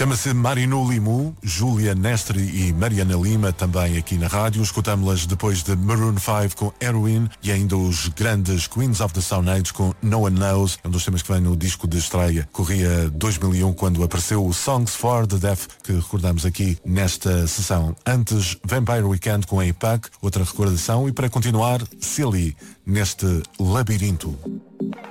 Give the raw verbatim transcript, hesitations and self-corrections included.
Chama-se Marinou Limu, Júlia Nestre e Mariana Lima, também aqui na rádio. Escutámos-las depois de Maroon five com Heroin e ainda os grandes Queens of the Stone Age com No One Knows, um dos temas que vem no disco de estreia. Corria dois mil e um quando apareceu o Songs for the Deaf, que recordamos aqui nesta sessão. Antes, Vampire Weekend com A P A C, outra recordação. E para continuar, Silly, neste labirinto.